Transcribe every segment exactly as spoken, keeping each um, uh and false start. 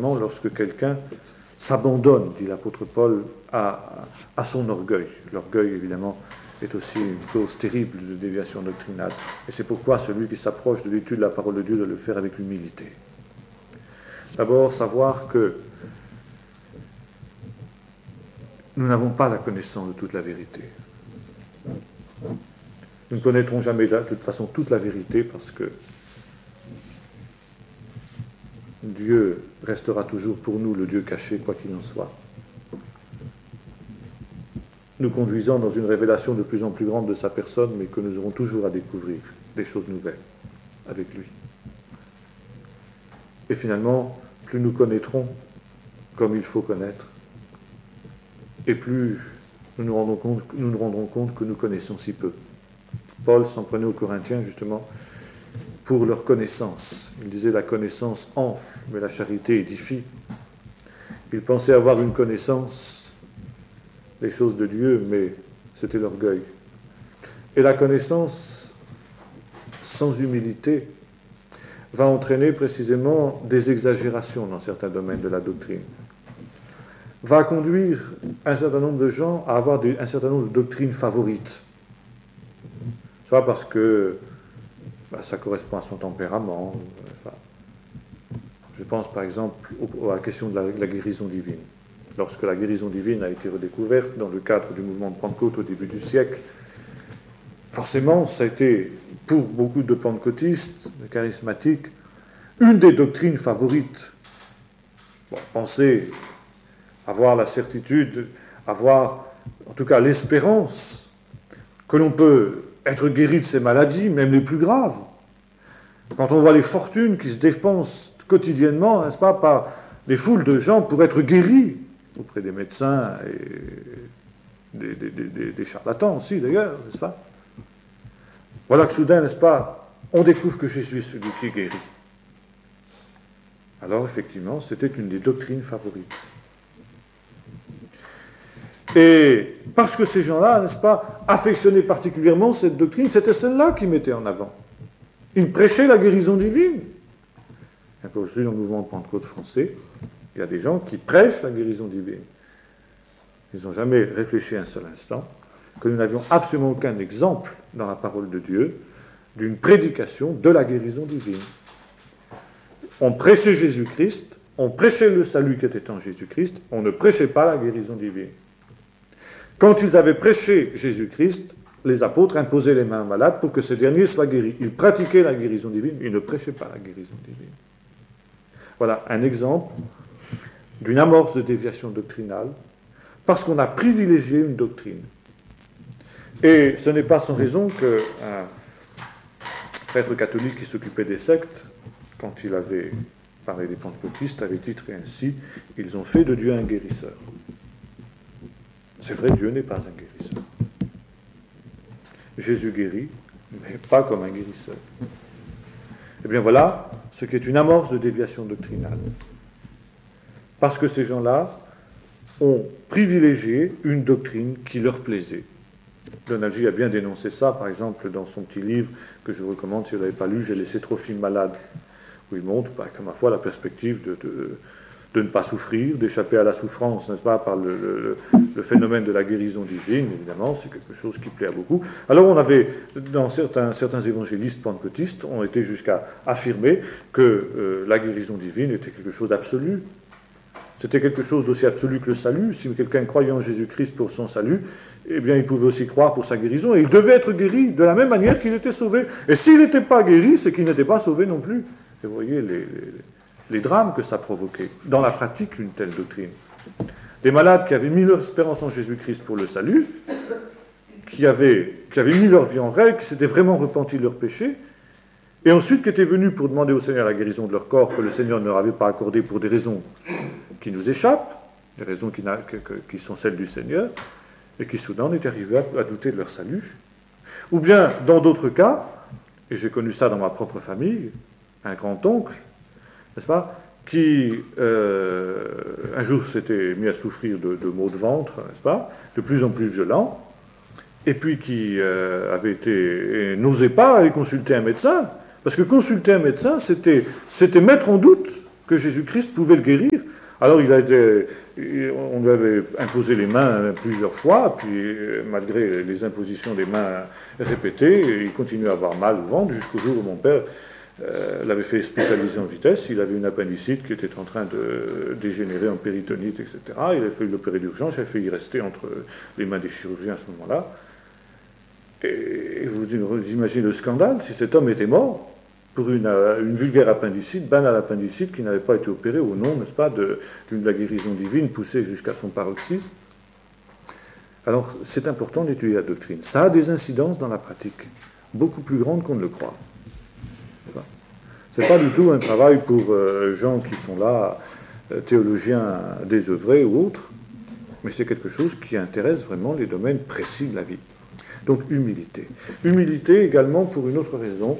particulièrement lorsque quelqu'un s'abandonne, dit l'apôtre Paul, à, à son orgueil. L'orgueil, évidemment, est aussi une cause terrible de déviation doctrinale. Et c'est pourquoi celui qui s'approche de l'étude de la parole de Dieu doit le faire avec humilité. D'abord, savoir que nous n'avons pas la connaissance de toute la vérité. Nous ne connaîtrons jamais de toute façon toute la vérité parce que Dieu restera toujours pour nous le Dieu caché, quoi qu'il en soit, nous conduisant dans une révélation de plus en plus grande de sa personne, mais que nous aurons toujours à découvrir des choses nouvelles avec lui. Et finalement, plus nous connaîtrons comme il faut connaître, et plus nous nous rendrons compte, nous nous rendrons compte que nous connaissons si peu. Paul s'en prenait aux Corinthiens, justement, pour leur connaissance. Il disait la connaissance enfle, mais la charité édifie. Il pensait avoir une connaissance des choses de Dieu, mais c'était l'orgueil. Et la connaissance sans humilité va entraîner précisément des exagérations dans certains domaines de la doctrine. Va conduire un certain nombre de gens à avoir des, un certain nombre de doctrines favorites. Soit parce que ben, ça correspond à son tempérament. Je pense par exemple au, à la question de la, de la guérison divine. Lorsque la guérison divine a été redécouverte dans le cadre du mouvement de Pentecôte au début du siècle, forcément, ça a été, pour beaucoup de pentecôtistes, de charismatiques, une des doctrines favorites. Bon, pensez avoir la certitude, avoir en tout cas l'espérance que l'on peut être guéri de ces maladies, même les plus graves. Quand on voit les fortunes qui se dépensent quotidiennement, n'est-ce pas, par des foules de gens pour être guéris auprès des médecins et des, des, des, des charlatans aussi d'ailleurs, n'est-ce pas? Voilà que soudain, n'est-ce pas, on découvre que Jésus est celui qui guérit. Alors effectivement, c'était une des doctrines favorites. Et parce que ces gens-là, n'est-ce pas, affectionnaient particulièrement cette doctrine, c'était celle-là qu'ils mettaient en avant. Ils prêchaient la guérison divine. Et aujourd'hui, dans le mouvement de Pentecôte français, il y a des gens qui prêchent la guérison divine. Ils n'ont jamais réfléchi un seul instant que nous n'avions absolument aucun exemple dans la parole de Dieu d'une prédication de la guérison divine. On prêchait Jésus-Christ, on prêchait le salut qui était en Jésus-Christ, on ne prêchait pas la guérison divine. Quand ils avaient prêché Jésus-Christ, les apôtres imposaient les mains aux malades pour que ces derniers soient guéris. Ils pratiquaient la guérison divine, ils ne prêchaient pas la guérison divine. Voilà un exemple d'une amorce de déviation doctrinale, parce qu'on a privilégié une doctrine. Et ce n'est pas sans raison qu'un prêtre catholique qui s'occupait des sectes, quand il avait parlé des pentecôtistes, avait titré ainsi « Ils ont fait de Dieu un guérisseur ». C'est vrai, Dieu n'est pas un guérisseur. Jésus guérit, mais pas comme un guérisseur. Eh bien voilà ce qui est une amorce de déviation doctrinale. Parce que ces gens-là ont privilégié une doctrine qui leur plaisait. Donald G. a bien dénoncé ça, par exemple, dans son petit livre que je vous recommande, si vous ne l'avez pas lu, « J'ai laissé Trophime malade », où il montre, bah, que ma foi, la perspective de, de, de ne pas souffrir, d'échapper à la souffrance, n'est-ce pas, par le, le, le phénomène de la guérison divine, évidemment, c'est quelque chose qui plaît à beaucoup. Alors on avait, dans certains, certains évangélistes pentecôtistes, ont été jusqu'à affirmer que euh, la guérison divine était quelque chose d'absolu. C'était quelque chose d'aussi absolu que le salut. Si quelqu'un croyait en Jésus-Christ pour son salut, eh bien, il pouvait aussi croire pour sa guérison, et il devait être guéri de la même manière qu'il était sauvé. Et s'il n'était pas guéri, c'est qu'il n'était pas sauvé non plus. Et vous voyez les, les, les drames que ça provoquait, dans la pratique, une telle doctrine. Des malades qui avaient mis leur espérance en Jésus-Christ pour le salut, qui avaient, qui avaient mis leur vie en règle, qui s'étaient vraiment repentis de leurs péchés, et ensuite qui étaient venus pour demander au Seigneur la guérison de leur corps, que le Seigneur ne leur avait pas accordé pour des raisons qui nous échappent, des raisons qui, que, que, qui sont celles du Seigneur, et qui soudain en étaient arrivés à, à douter de leur salut. Ou bien, dans d'autres cas, et j'ai connu ça dans ma propre famille, un grand-oncle, n'est-ce pas, qui euh, un jour s'était mis à souffrir de, de maux de ventre, n'est-ce pas, de plus en plus violents, et puis qui euh, avait été, et n'osait pas aller consulter un médecin, parce que consulter un médecin, c'était, c'était mettre en doute que que Jésus-Christ pouvait le guérir. Alors il a été, on lui avait imposé les mains plusieurs fois, puis malgré les impositions des mains répétées, il continuait à avoir mal au ventre jusqu'au jour où mon père euh, l'avait fait hospitaliser en vitesse. Il avait une appendicite qui était en train de dégénérer en péritonite, et cetera. Il a fallu l'opérer d'urgence, il a failli rester entre les mains des chirurgiens à ce moment-là. Et vous, vous imaginez le scandale si cet homme était mort pour une, une vulgaire appendicite, banale appendicite qui n'avait pas été opérée au nom, n'est-ce pas, de, de la guérison divine poussée jusqu'à son paroxysme. Alors, c'est important d'étudier la doctrine. Ça a des incidences dans la pratique, beaucoup plus grandes qu'on ne le croit. Ce n'est pas du tout un travail pour euh, gens qui sont là, euh, théologiens désœuvrés ou autres, mais c'est quelque chose qui intéresse vraiment les domaines précis de la vie. Donc, humilité. Humilité également pour une autre raison,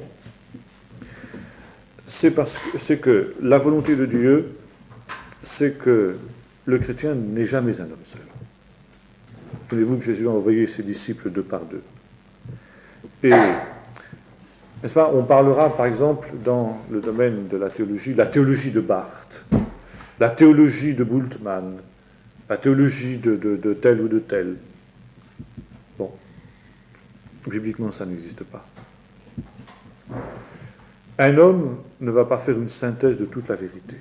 c'est parce que, c'est que la volonté de Dieu, c'est que le chrétien n'est jamais un homme seul. Souvenez-vous que Jésus a envoyé ses disciples deux par deux. Et, n'est-ce pas, on parlera par exemple dans le domaine de la théologie, la théologie de Barth, la théologie de Bultmann, la théologie de, de, de tel ou de tel. Bon, bibliquement ça n'existe pas. Un homme ne va pas faire une synthèse de toute la vérité,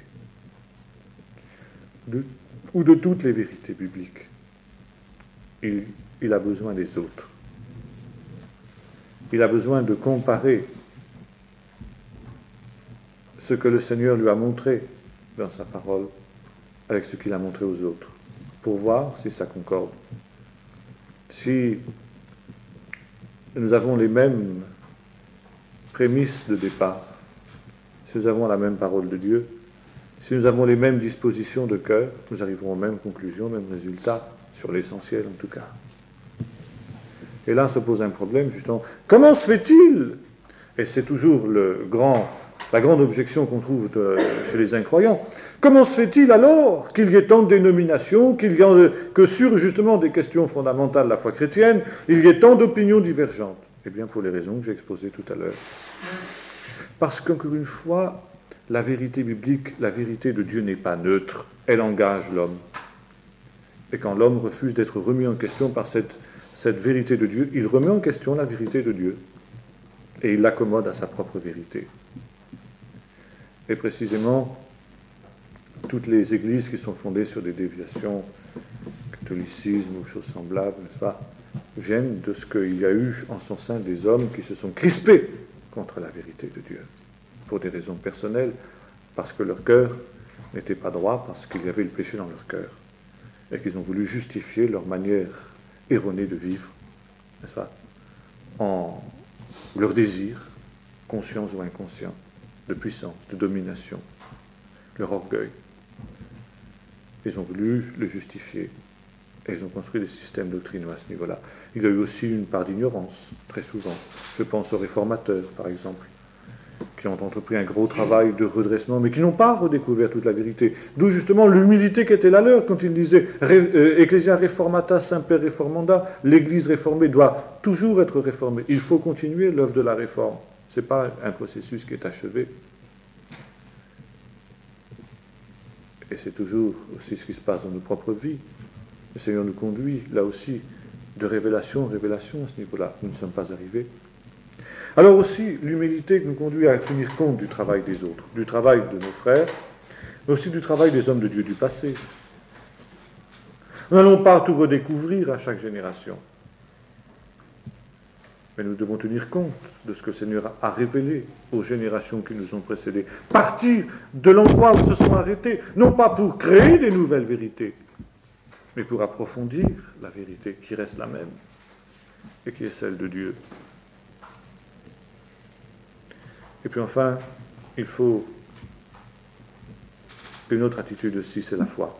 de, ou de toutes les vérités bibliques. Il, il a besoin des autres. Il a besoin de comparer ce que le Seigneur lui a montré dans sa parole avec ce qu'il a montré aux autres, pour voir si ça concorde. Si nous avons les mêmes prémices de départ, si nous avons la même parole de Dieu, si nous avons les mêmes dispositions de cœur, nous arriverons aux mêmes conclusions, aux mêmes résultats, sur l'essentiel en tout cas. Et là se pose un problème, justement. Comment se fait-il, et c'est toujours le grand, la grande objection qu'on trouve de, chez les incroyants, comment se fait-il alors qu'il y ait tant de dénominations, qu'il y ait, que sur justement des questions fondamentales de la foi chrétienne, il y ait tant d'opinions divergentes? Eh bien pour les raisons que j'ai exposées tout à l'heure. Parce qu'encore une fois, la vérité biblique, la vérité de Dieu n'est pas neutre, elle engage l'homme. Et quand l'homme refuse d'être remis en question par cette, cette vérité de Dieu, il remet en question la vérité de Dieu. Et il l'accommode à sa propre vérité. Et précisément, toutes les églises qui sont fondées sur des déviations, catholicisme ou choses semblables, n'est-ce pas, viennent de ce qu'il y a eu en son sein des hommes qui se sont crispés contre la vérité de Dieu, pour des raisons personnelles, parce que leur cœur n'était pas droit, parce qu'il y avait le péché dans leur cœur, et qu'ils ont voulu justifier leur manière erronée de vivre, n'est-ce pas, en leur désir, conscient ou inconscient, de puissance, de domination, leur orgueil. Ils ont voulu le justifier, et ils ont construit des systèmes doctrinaux à ce niveau-là. Il y a eu aussi une part d'ignorance, très souvent. Je pense aux réformateurs, par exemple, qui ont entrepris un gros travail de redressement, mais qui n'ont pas redécouvert toute la vérité. D'où justement l'humilité qui était la leur quand ils disaient euh, « Ecclesia reformata semper reformanda », l'Église réformée doit toujours être réformée. Il faut continuer l'œuvre de la réforme. Ce n'est pas un processus qui est achevé. Et c'est toujours aussi ce qui se passe dans nos propres vies. Le Seigneur nous conduit, là aussi, de révélation en révélation à ce niveau-là. Nous ne sommes pas arrivés. Alors aussi, l'humilité nous conduit à tenir compte du travail des autres, du travail de nos frères, mais aussi du travail des hommes de Dieu du passé. Nous n'allons pas tout redécouvrir à chaque génération, mais nous devons tenir compte de ce que le Seigneur a révélé aux générations qui nous ont précédés. Partir de l'endroit où ils se sont arrêtés, non pas pour créer des nouvelles vérités, mais pour approfondir la vérité qui reste la même et qui est celle de Dieu. Et puis enfin, il faut une autre attitude aussi, c'est la foi.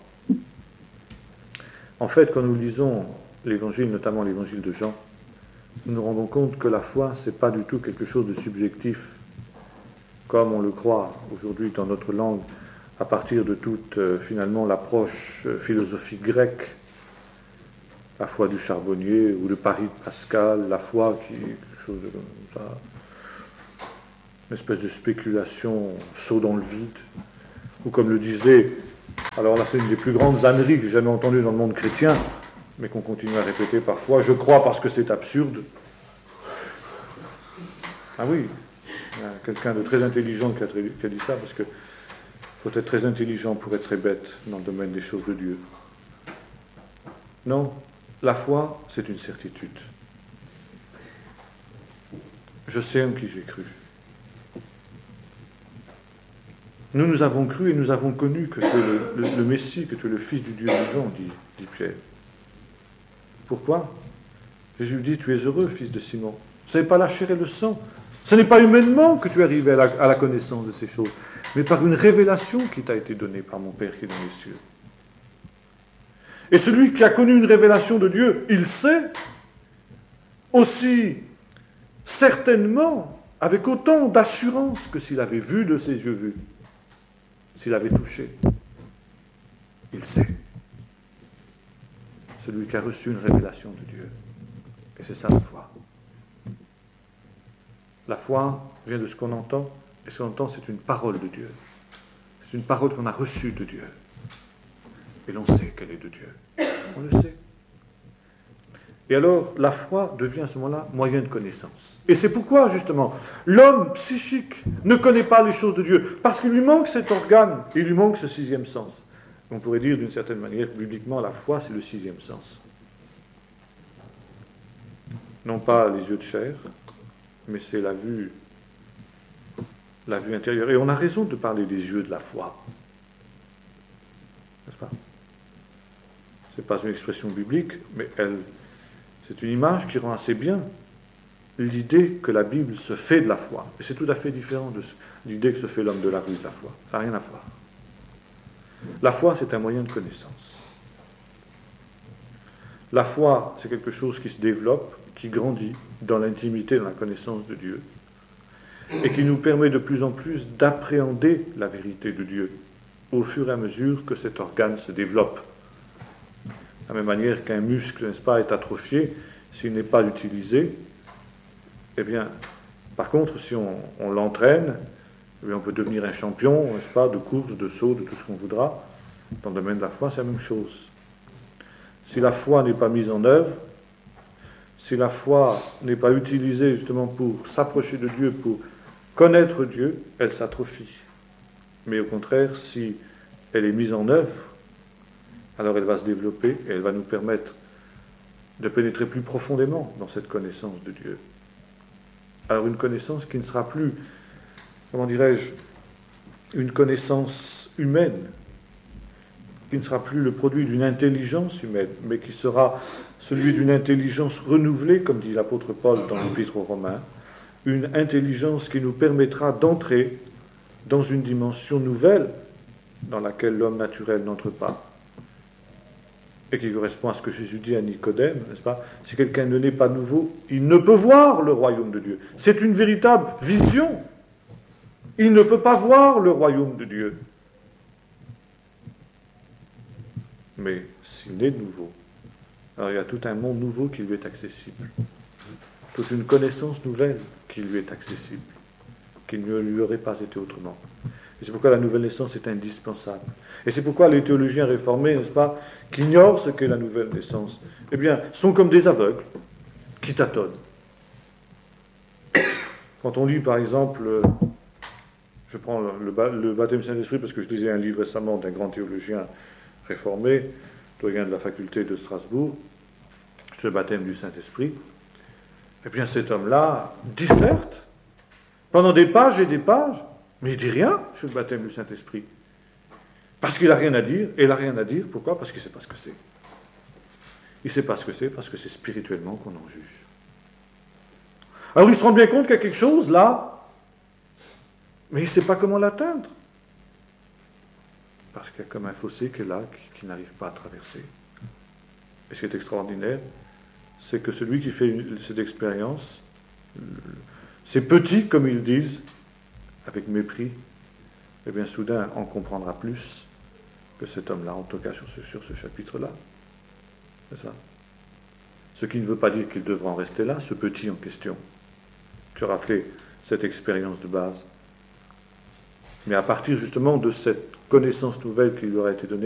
En fait, quand nous lisons l'Évangile, notamment l'Évangile de Jean, nous nous rendons compte que la foi, ce n'est pas du tout quelque chose de subjectif, comme on le croit aujourd'hui dans notre langue, à partir de toute, euh, finalement, l'approche euh, philosophique grecque, la foi du charbonnier ou de Paris de Pascal, la foi qui est quelque chose de comme ça, une espèce de spéculation saut dans le vide. Ou comme le disait, alors là c'est une des plus grandes âneries que j'ai jamais entendues dans le monde chrétien, mais qu'on continue à répéter parfois, je crois parce que c'est absurde. Ah oui, il y a quelqu'un de très intelligent qui a, qui a dit ça, parce que faut être très intelligent pour être très bête dans le domaine des choses de Dieu. Non, la foi, c'est une certitude. Je sais en qui j'ai cru. Nous, nous avons cru et nous avons connu que tu es le, le, le Messie, que tu es le Fils du Dieu vivant, dit, dit Pierre. Pourquoi? Jésus dit, tu es heureux, fils de Simon. Ce n'est pas la chair et le sang. Ce n'est pas humainement que tu es arrivé à la, à la connaissance de ces choses, mais par une révélation qui t'a été donnée par mon Père qui est dans les cieux. Et celui qui a connu une révélation de Dieu, il sait aussi certainement, avec autant d'assurance que s'il avait vu de ses yeux vus, s'il avait touché, il sait. Celui qui a reçu une révélation de Dieu. Et c'est ça la foi. La foi vient de ce qu'on entend, et ce qu'on entend, c'est une parole de Dieu. C'est une parole qu'on a reçue de Dieu. Et l'on sait qu'elle est de Dieu. On le sait. Et alors, la foi devient à ce moment-là moyen de connaissance. Et c'est pourquoi, justement, l'homme psychique ne connaît pas les choses de Dieu, parce qu'il lui manque cet organe, il lui manque ce sixième sens. On pourrait dire d'une certaine manière, bibliquement, la foi, c'est le sixième sens. Non pas les yeux de chair, mais c'est la vue, la vue intérieure. Et on a raison de parler des yeux de la foi. N'est-ce pas? Ce n'est pas une expression biblique, mais elle, c'est une image qui rend assez bien l'idée que la Bible se fait de la foi. Et c'est tout à fait différent de l'idée que se fait l'homme de la rue de la foi. Ça n'a rien à voir. La foi, c'est un moyen de connaissance. La foi, c'est quelque chose qui se développe, qui grandit dans l'intimité, dans la connaissance de Dieu, et qui nous permet de plus en plus d'appréhender la vérité de Dieu au fur et à mesure que cet organe se développe. De la même manière qu'un muscle, n'est-ce pas, est atrophié, s'il n'est pas utilisé, eh bien, par contre, si on, on l'entraîne, eh bien, on peut devenir un champion, n'est-ce pas, de course, de saut, de tout ce qu'on voudra. Dans le domaine de la foi, c'est la même chose. Si la foi n'est pas mise en œuvre, si la foi n'est pas utilisée justement pour s'approcher de Dieu, pour connaître Dieu, elle s'atrophie. Mais au contraire, si elle est mise en œuvre, alors elle va se développer et elle va nous permettre de pénétrer plus profondément dans cette connaissance de Dieu. Alors une connaissance qui ne sera plus, comment dirais-je, une connaissance humaine, qui ne sera plus le produit d'une intelligence humaine, mais qui sera celui d'une intelligence renouvelée, comme dit l'apôtre Paul dans l'Épître aux Romains, une intelligence qui nous permettra d'entrer dans une dimension nouvelle dans laquelle l'homme naturel n'entre pas, et qui correspond à ce que Jésus dit à Nicodème, n'est-ce pas? Si quelqu'un ne naît pas nouveau, il ne peut voir le royaume de Dieu. C'est une véritable vision. Il ne peut pas voir le royaume de Dieu. Mais s'il naît de nouveau, alors il y a tout un monde nouveau qui lui est accessible. Toute une connaissance nouvelle qui lui est accessible, qui ne lui aurait pas été autrement. Et c'est pourquoi la nouvelle naissance est indispensable. Et c'est pourquoi les théologiens réformés, n'est-ce pas, qui ignorent ce qu'est la nouvelle naissance, eh bien, sont comme des aveugles qui tâtonnent. Quand on lit, par exemple, je prends le, le baptême du Saint-Esprit parce que je lisais un livre récemment d'un grand théologien réformé, doyen de la faculté de Strasbourg, sur le baptême du Saint-Esprit, eh bien cet homme-là disserte pendant des pages et des pages, mais il ne dit rien sur le baptême du Saint-Esprit. Parce qu'il n'a rien à dire, et il n'a rien à dire, pourquoi? Parce qu'il ne sait pas ce que c'est. Il ne sait pas ce que c'est, parce que c'est spirituellement qu'on en juge. Alors il se rend bien compte qu'il y a quelque chose là, mais il ne sait pas comment l'atteindre. Parce qu'il y a comme un fossé qui est là, qui, qui n'arrive pas à traverser. Et ce qui est extraordinaire, c'est que celui qui fait une, cette expérience, c'est petit, comme ils disent, avec mépris, eh bien soudain, on comprendra plus que cet homme-là, en tout cas sur ce, sur ce chapitre-là. C'est ça. Ce qui ne veut pas dire qu'il devra en rester là, ce petit en question, qui aura fait cette expérience de base. Mais à partir justement de cette connaissance nouvelle qui lui aura été donnée,